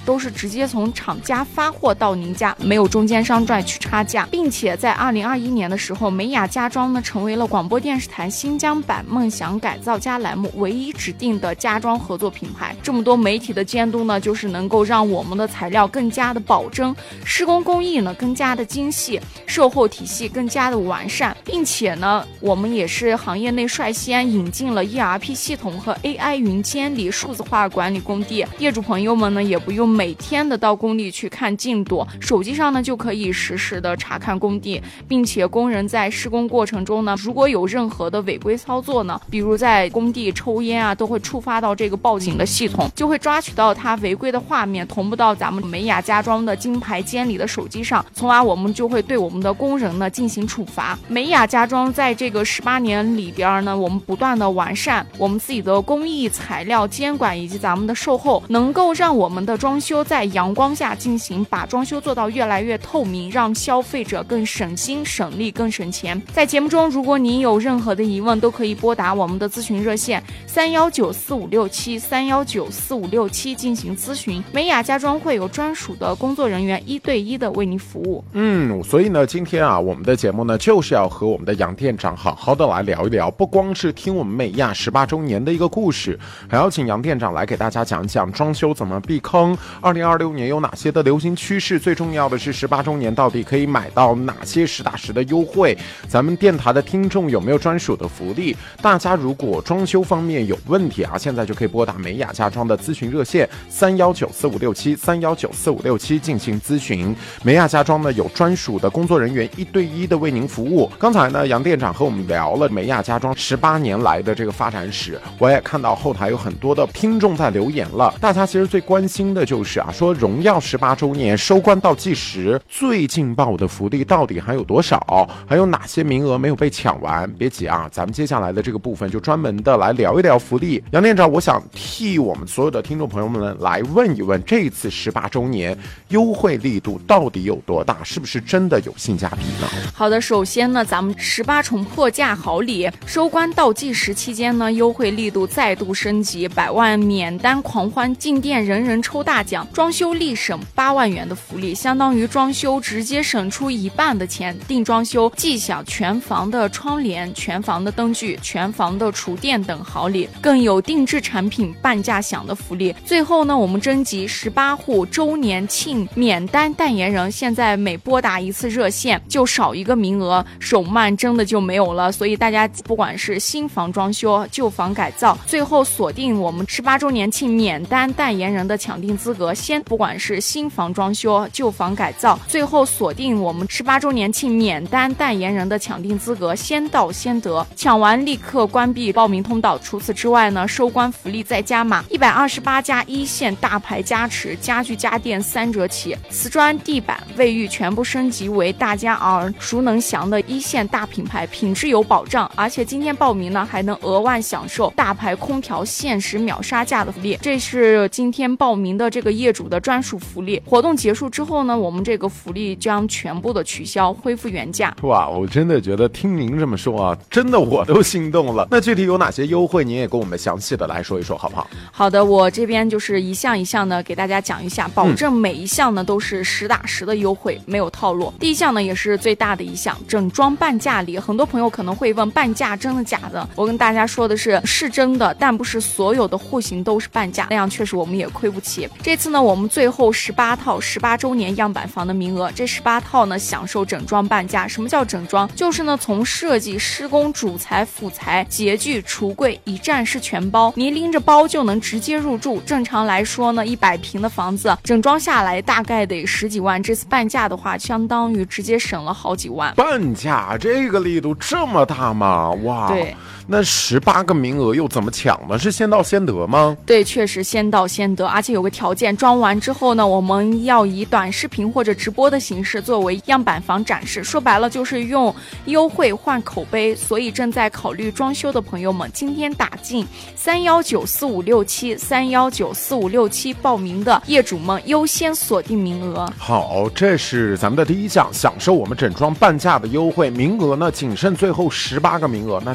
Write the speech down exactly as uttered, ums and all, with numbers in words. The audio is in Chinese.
都是直接从厂家发货到您家，没有中间商赚去差价。并且在二零二一年的时候，美雅家装呢成为了广播电视台新疆版梦想改造家栏目唯一指定的家装合作品牌。这么多媒体的监督呢，就是能够让我们的材料更加的保真，施工工艺呢更加的精细，售后体系更加的完善。并且呢，我们也是行业内率先引进了 E R P 系统和 A I 云监理数字化管理工地，业主朋友们呢也不用每天的到工地去看进度，手机上呢就可以实时的查看工地。并且工人在施工过程中呢，如果有任何的违规操作呢，比如在工地抽烟啊，都会触发到这个报警的系统，就会抓取到他违规的画面，同步到咱们美雅家装的金牌监理的手机上，从而我们就会对我们的工人呢进行处罚。美雅家装在这个十八年里边呢，我们不断的完善我们自己的工艺、材料监管以及咱们的售后，能够让我们的装修在阳光下进行，把装修做到越来越透明，让消费者更省心、省力、更省钱。在节目中，如果您有任何的疑问，都可以拨打我们的咨询热线三幺九四五六七三幺九四五六七进行咨询。美雅家装会有专属的工作人员一对一的为您服务。 嗯，所以呢，今天啊，我们的节目呢，就是要和我们的杨店长好好的来聊一聊，不光是听我们美亚十八周年的一个故事，还要请杨店长来给大家讲讲装修怎么避坑，二零二六年有哪些的流行趋势，最重要的是十八周年到底可以买到哪些实打实的优惠，咱们电台的听众有没有专属的福利。大家如果装修方面有问题啊，现在就可以拨打美雅家装的咨询热线三幺九四五六七三幺九四五六七进行咨询。美雅家装呢有专属的工作人员一对一的为您服务。刚才呢，杨店长和我们聊了美雅家装十八年来的这个发展史，我也看到后台有很多的听众在留言了。大家其实最关心的就是啊，说荣耀十八周年收官倒计时最劲爆的福利到底还有多少，还有哪些名额没有被抢完？别急啊，咱们接下来的这个部分就专门的来聊一聊福利。杨店长，我想替我们所有的听众朋友们来问一问，这次十八周年优惠力度到底有多大？是不是真的有性价比呢？ 好的，首先呢，咱们十八重破价好礼，收官倒计时期间呢，优惠力度再度升级，百万免单狂欢，进店人人抽大奖，装修立省八万元的福利，相当于装修直接省出一半的钱。定装修即享全房的窗帘、全房的灯具、全房的厨电等好礼，更有定制产品半价享的福利。最后呢，我们征集十八户周年庆免单代言人，现在每拨打一次热线就少一个名额，手慢真的就没有了。所以大家不管是新房装修、旧房改造，最后锁定我们十八周年庆免单代言人的抢定资格，先不管是新房装修、旧房改造，最后锁定我们十八周年庆免单代言人的抢定资格，先到先得，抢完立刻关闭报名通道。除此之外呢，收官福利再加码，一百二十八家一线大牌加持，家具家电三折起，瓷砖、地板、卫浴全部升级为大家耳熟能详的一线大品牌，品质有保障。而且今天报名呢，还能额外享受大牌空调限时秒杀价的福利，这是今天报名的这个业主的专属福利。活动结束之后呢，我们这个福利将全部的取消，恢复原价。 哇，我真的觉得听您这么说啊，真的我都心动了。那具体有哪些优惠，您也跟我们详细的来说一说好不好？ 好的，我这边就是一项一项的给大家讲一下，保证每一项呢都是实打实的优惠，没有套路。第一项呢也是最大的一项，整装半价礼。很多朋友可能会问，半价真的假的？我跟大家说的是，是真的，但不是所有的户型都是半价，那样确实我们也亏不起。这次呢，我们最后十八套十八周年样板房的名额，这十八套呢享受整装半价。什么叫整装？就是呢从设计、施工、主材、辅材、洁具、橱柜一站式全包，您拎着包就能直接入住。正常来说呢，一百平的房子整装下来大概得十几万，这次半价的话，相当于直接省了好几万。 半价这个力度这么大吗？哇， 对。 那十八个名额又怎么抢呢？是先到先得吗？ 对，确实先到先得，而且有个条件，装完之后呢，我们要以短视频或者直播的形式作为样板房展示，说白了就是用优惠换口碑。所以正在考虑装修的朋友们，今天打进三幺九四五六七三幺九四五六七报名的业主们优先锁定名额。 好，这是咱们的第一项，享受我们整装半价的优惠，名额呢仅剩最后十八个名额，那